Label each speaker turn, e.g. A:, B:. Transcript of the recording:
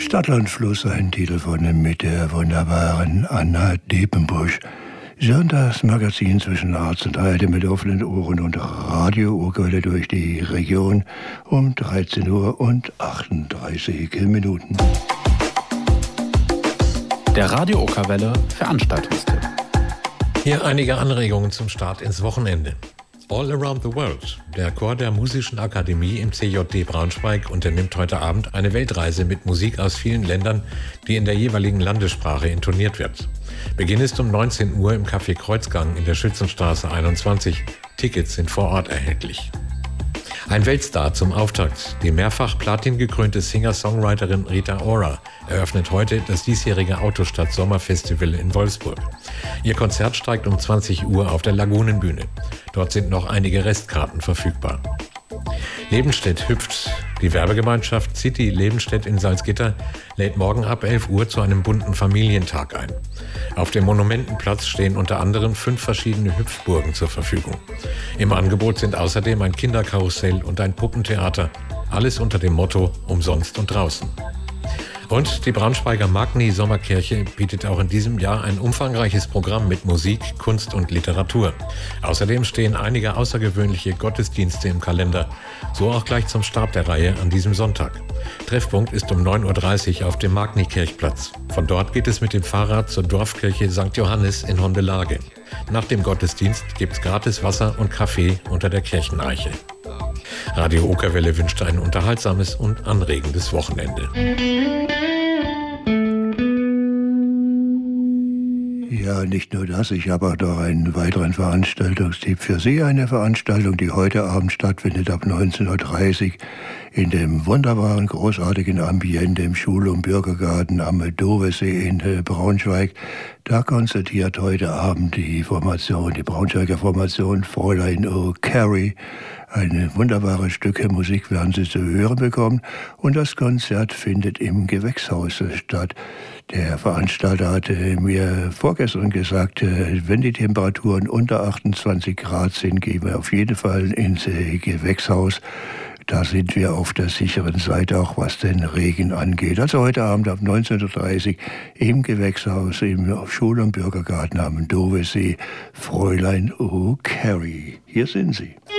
A: Stadtlandfluss, ein Titel von mit der wunderbaren Anna Depenbusch. Sonntagsmagazin zwischen Arzt und Heide mit offenen Ohren und Radio-Urquelle durch die Region um 13 Uhr und 38 Minuten.
B: Der Radio-Urquelle Veranstaltungstipp.
C: Hier einige Anregungen zum Start ins Wochenende. All Around the World. Der Chor der Musischen Akademie im CJD Braunschweig unternimmt heute Abend eine Weltreise mit Musik aus vielen Ländern, die in der jeweiligen Landessprache intoniert wird. Beginn ist um 19 Uhr im Café Kreuzgang in der Schützenstraße 21. Tickets sind vor Ort erhältlich. Ein Weltstar zum Auftakt. Die mehrfach Platin-gekrönte Singer-Songwriterin Rita Ora eröffnet heute das diesjährige Autostadt-Sommerfestival in Wolfsburg. Ihr Konzert steigt um 20 Uhr auf der Lagunenbühne. Dort sind noch einige Restkarten verfügbar. Lebenstedt hüpft. Die Werbegemeinschaft City Lebenstedt in Salzgitter lädt morgen ab 11 Uhr zu einem bunten Familientag ein. Auf dem Monumentenplatz stehen unter anderem 5 verschiedene Hüpfburgen zur Verfügung. Im Angebot sind außerdem ein Kinderkarussell und ein Puppentheater. Alles unter dem Motto umsonst und draußen. Und die Braunschweiger Magni Sommerkirche bietet auch in diesem Jahr ein umfangreiches Programm mit Musik, Kunst und Literatur. Außerdem stehen einige außergewöhnliche Gottesdienste im Kalender, so auch gleich zum Start der Reihe an diesem Sonntag. Treffpunkt ist um 9.30 Uhr auf dem Magni-Kirchplatz. Von dort geht es mit dem Fahrrad zur Dorfkirche St. Johannes in Hondelage. Nach dem Gottesdienst gibt's gratis Wasser und Kaffee unter der Kircheneiche. Radio Okerwelle wünscht ein unterhaltsames und anregendes Wochenende.
A: Ja, nicht nur das, ich habe auch noch einen weiteren Veranstaltungstipp für Sie. Eine Veranstaltung, die heute Abend stattfindet ab 19.30 Uhr in dem wunderbaren, großartigen Ambiente im Schul- und Bürgergarten am Dovesee in Braunschweig. Da konzertiert heute Abend die Braunschweiger Formation Fräulein O'Carey. Ein wunderbares Stück Musik werden Sie zu hören bekommen. Und das Konzert findet im Gewächshaus statt. Der Veranstalter hatte mir vorgestern gesagt, wenn die Temperaturen unter 28 Grad sind, gehen wir auf jeden Fall ins Gewächshaus. Da sind wir auf der sicheren Seite, auch was den Regen angeht. Also heute Abend ab 19.30 Uhr im Gewächshaus, im Schul- und Bürgergarten am Dovesee, Fräulein O'Carey. Hier sind sie.